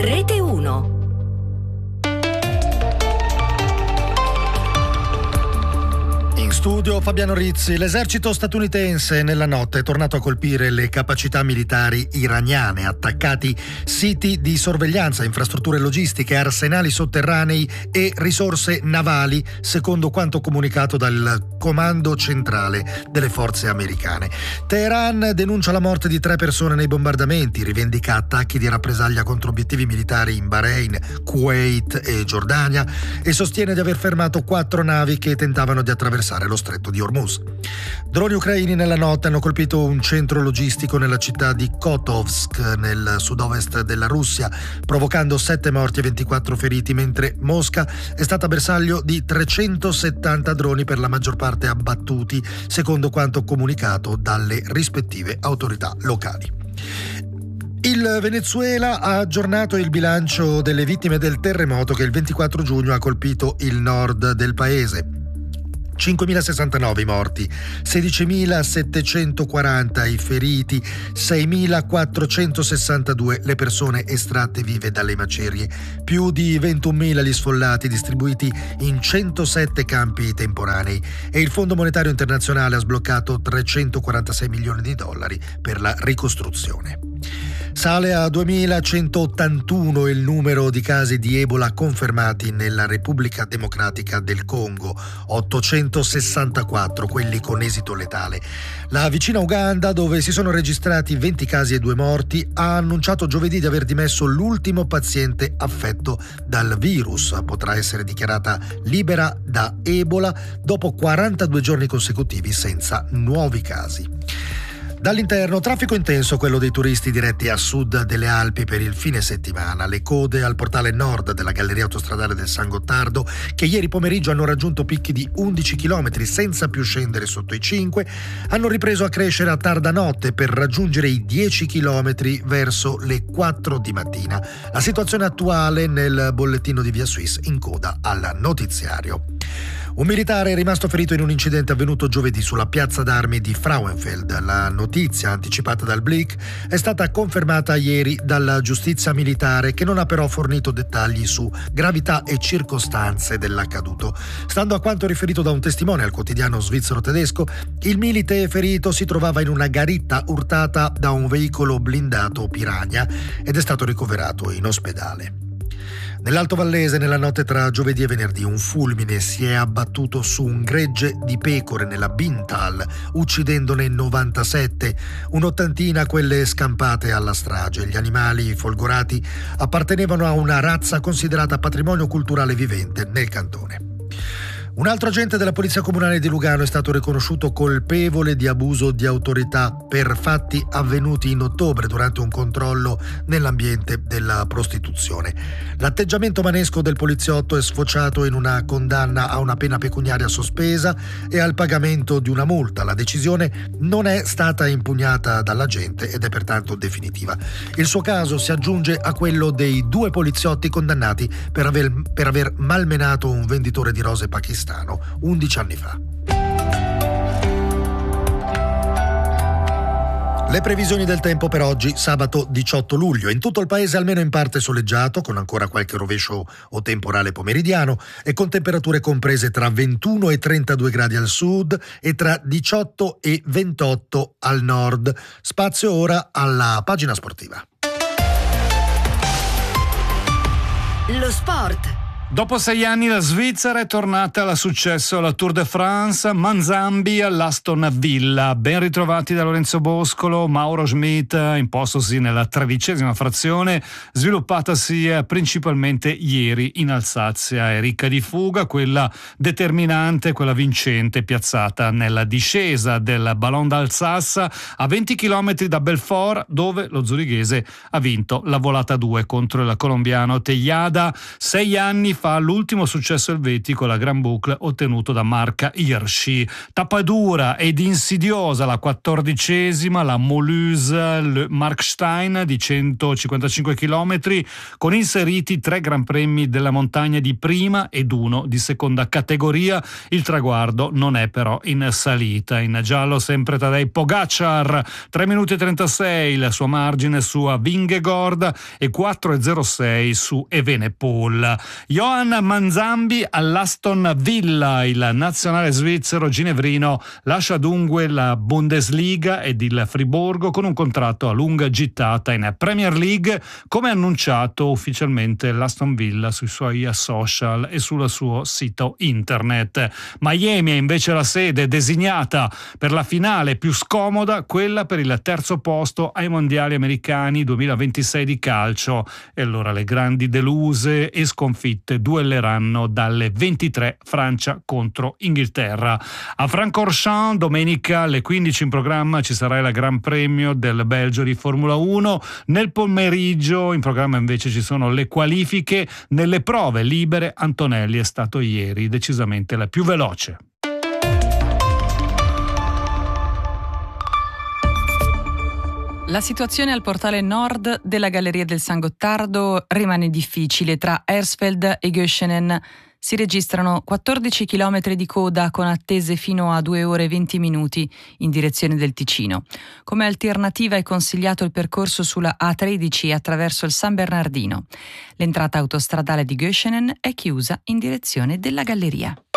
Rete 1. In studio Fabiano Rizzi. L'esercito statunitense nella notte è tornato a colpire le capacità militari iraniane, attaccati siti di sorveglianza, infrastrutture logistiche, arsenali sotterranei e risorse navali, secondo quanto comunicato dal comando centrale delle forze americane. Teheran denuncia la morte di 3 persone nei bombardamenti, rivendica attacchi di rappresaglia contro obiettivi militari in Bahrain, Kuwait e Giordania e sostiene di aver fermato 4 navi che tentavano di attraversare lo stretto di Hormuz. Droni ucraini nella notte hanno colpito un centro logistico nella città di Kotovsk, nel sud-ovest della Russia, provocando 7 morti e 24 feriti, mentre Mosca è stata bersaglio di 370 droni, per la maggior parte abbattuti, secondo quanto comunicato dalle rispettive autorità locali. Il Venezuela ha aggiornato il bilancio delle vittime del terremoto che il 24 giugno ha colpito il nord del paese. 5.069 i morti, 16.740 i feriti, 6.462 le persone estratte vive dalle macerie, più di 21.000 gli sfollati distribuiti in 107 campi temporanei e il Fondo Monetario Internazionale ha sbloccato 346 milioni di dollari per la ricostruzione. Sale a 2.181 il numero di casi di Ebola confermati nella Repubblica Democratica del Congo, 864 quelli con esito letale. La vicina Uganda, dove si sono registrati 20 casi e 2 morti, ha annunciato giovedì di aver dimesso l'ultimo paziente affetto dal virus. Potrà essere dichiarata libera da Ebola dopo 42 giorni consecutivi senza nuovi casi. Dall'interno, traffico intenso quello dei turisti diretti a sud delle Alpi per il fine settimana. Le code al portale nord della galleria autostradale del San Gottardo, che ieri pomeriggio hanno raggiunto picchi di 11 km senza più scendere sotto i 5, hanno ripreso a crescere a tarda notte per raggiungere i 10 km verso le 4 di mattina. La situazione attuale nel bollettino di Via Suisse in coda al notiziario. Un militare è rimasto ferito in un incidente avvenuto giovedì sulla piazza d'armi di Frauenfeld. La notizia, anticipata dal Blick, è stata confermata ieri dalla giustizia militare, che non ha però fornito dettagli su gravità e circostanze dell'accaduto. Stando a quanto riferito da un testimone al quotidiano svizzero tedesco, il milite ferito si trovava in una garitta urtata da un veicolo blindato Piranha ed è stato ricoverato in ospedale. Nell'Alto Vallese, nella notte tra giovedì e venerdì, un fulmine si è abbattuto su un gregge di pecore nella Bintal, uccidendone 97, un'ottantina quelle scampate alla strage. Gli animali folgorati appartenevano a una razza considerata patrimonio culturale vivente nel cantone. Un altro agente della Polizia Comunale di Lugano è stato riconosciuto colpevole di abuso di autorità per fatti avvenuti in ottobre durante un controllo nell'ambiente della prostituzione. L'atteggiamento manesco del poliziotto è sfociato in una condanna a una pena pecuniaria sospesa e al pagamento di una multa. La decisione non è stata impugnata dall'agente ed è pertanto definitiva. Il suo caso si aggiunge a quello dei 2 poliziotti condannati per aver malmenato un venditore di rose pakistano 11 anni fa. Le previsioni del tempo per oggi, sabato 18 luglio. In tutto il paese almeno in parte soleggiato, con ancora qualche rovescio o temporale pomeridiano e con temperature comprese tra 21 e 32 gradi al sud e tra 18 e 28 al nord. Spazio ora alla pagina sportiva. Lo sport. Dopo 6 anni la Svizzera è tornata al successo alla Tour de France, Manzambi all'Aston Villa. Ben ritrovati da Lorenzo Boscolo, Mauro Schmidt, impostosi nella 13ª frazione, sviluppatasi principalmente ieri in Alsazia. È ricca di fuga, quella determinante, quella vincente, piazzata nella discesa del Ballon d'Alsace a 20 km da Belfort, dove lo zurighese ha vinto la volata 2 contro il colombiano Tejada. 6 anni fa l'ultimo successo elvetico, la Grand Boucle ottenuto da Marc Hirschi. Tappa dura ed insidiosa la 14ª, la Mulhouse Le Markstein di 155 km, con inseriti 3 Gran Premi della montagna di prima ed 1 di seconda categoria. Il traguardo non è però in salita. In giallo sempre Tadej Pogacar, 3 minuti e 36 il suo margine su Vingegaard e 4,06 su Evenepoel. Johan Manzambi all'Aston Villa, il nazionale svizzero ginevrino lascia dunque la Bundesliga ed il Friburgo con un contratto a lunga gittata in Premier League, come annunciato ufficialmente l'Aston Villa sui suoi social e sul suo sito internet. Miami è invece la sede designata per la finale più scomoda, quella per il terzo posto ai mondiali americani 2026 di calcio, e allora le grandi deluse e sconfitte duelleranno dalle 23, Francia contro Inghilterra. A Francorchamps domenica alle 15 in programma ci sarà il Gran Premio del Belgio di Formula 1. Nel pomeriggio in programma invece ci sono le qualifiche. Nelle prove libere Antonelli è stato ieri decisamente la più veloce. La situazione al portale nord della Galleria del San Gottardo rimane difficile. Tra Hersfeld e Göschenen si registrano 14 km di coda con attese fino a 2 ore e 20 minuti in direzione del Ticino. Come alternativa è consigliato il percorso sulla A13 attraverso il San Bernardino. L'entrata autostradale di Göschenen è chiusa in direzione della Galleria.